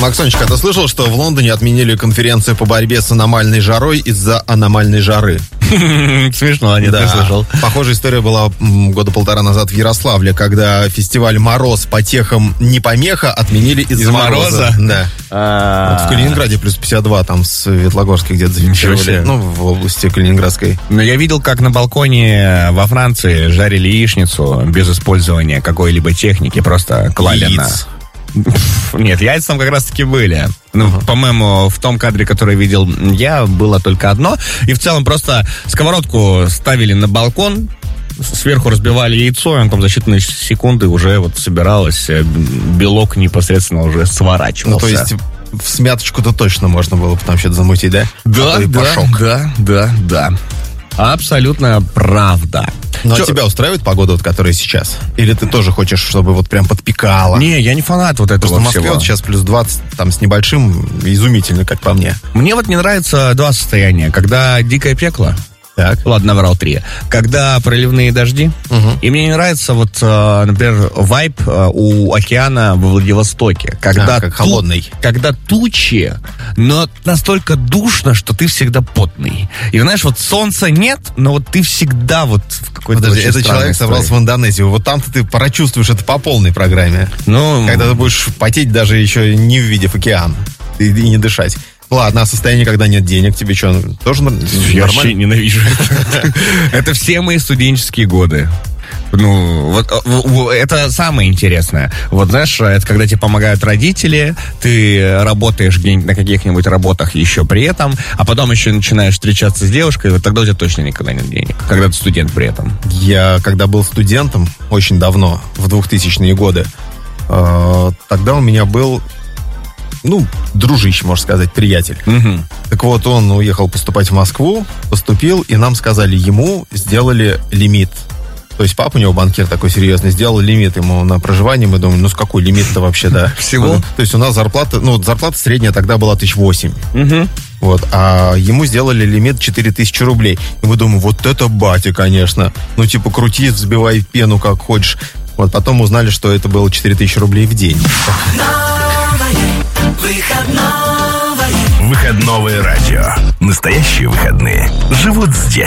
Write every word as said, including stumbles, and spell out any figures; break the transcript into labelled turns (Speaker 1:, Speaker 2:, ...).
Speaker 1: Максончик, а ты слышал, что в Лондоне отменили конференцию по борьбе с аномальной жарой из-за аномальной жары?
Speaker 2: Смешно, нет, не слышал.
Speaker 1: Похожая история была года полтора назад в Ярославле, когда фестиваль «Мороз по техам не помеха» отменили из-за мороза. Да. В Калининграде плюс пятьдесят два, там в Светлогорске где-то зафиксировали. Ну, в области Калининградской.
Speaker 2: Но я видел, как на балконе во Франции жарили яичницу без использования какой-либо техники, просто клали на... Нет, яйца там как раз-таки были. Ну, uh-huh. по-моему, в том кадре, который видел я, было только одно. И в целом просто сковородку ставили на балкон, сверху разбивали яйцо, и он там за считанные секунды уже вот собиралось, белок непосредственно уже сворачивался.
Speaker 1: Ну, то есть в смяточку-то точно можно было потом что-то замутить, да?
Speaker 2: Да, а да, да, да, да. Абсолютно правда.
Speaker 1: Ну, а тебя устраивает погода, вот, которая сейчас? Или ты тоже хочешь, чтобы вот прям подпекало?
Speaker 2: Не, я не фанат вот этого
Speaker 1: Просто в Москве
Speaker 2: всего.
Speaker 1: Вот сейчас плюс двадцать, там с небольшим, изумительно, как по мне.
Speaker 2: Мне вот не нравится два состояния. Когда дикое пекло,
Speaker 1: так.
Speaker 2: Ладно, наврал три. Когда проливные дожди.
Speaker 1: Угу.
Speaker 2: И мне не нравится, вот, например, вайб у океана во Владивостоке. Когда
Speaker 1: а, как
Speaker 2: ту...
Speaker 1: холодный.
Speaker 2: Когда тучи, но настолько душно, что ты всегда потный. И знаешь, вот солнца нет, но вот ты всегда вот в какой-то...
Speaker 1: Подожди, этот человек собрался в Индонезию. Вот там-то ты прочувствуешь это по полной программе.
Speaker 2: Ну...
Speaker 1: Когда ты будешь потеть, даже еще не увидев океан. И, и не дышать. Ладно, а состояние, когда нет денег, тебе что, тоже нормально?
Speaker 2: Я вообще ненавижу это. Это все мои студенческие годы. Ну, вот это самое интересное. Вот знаешь, это когда тебе помогают родители, ты работаешь где-нибудь на каких-нибудь работах еще при этом, а потом еще начинаешь встречаться с девушкой, вот тогда у тебя точно никогда нет денег, когда ты студент при этом.
Speaker 1: Я, когда был студентом, очень давно, в двухтысячные годы, э, тогда у меня был... Ну, дружище, можно сказать, приятель.
Speaker 2: Угу.
Speaker 1: Так вот, он уехал поступать в Москву, поступил, и нам сказали, ему сделали лимит. То есть папа у него банкир такой серьезный, сделал лимит ему на проживание. Мы думаем, ну с какой лимит-то вообще, да?
Speaker 2: Всего?
Speaker 1: То есть у нас зарплата, ну зарплата средняя тогда была тысяч восемь.
Speaker 2: Угу.
Speaker 1: Вот, а ему сделали лимит четыре тысячи рублей. И мы думаем, вот это батя, конечно. Ну типа крути, взбивай пену как хочешь. Вот потом узнали, что это было четыре тысячи рублей в день.
Speaker 3: Выходное радио. Настоящие выходные живут здесь.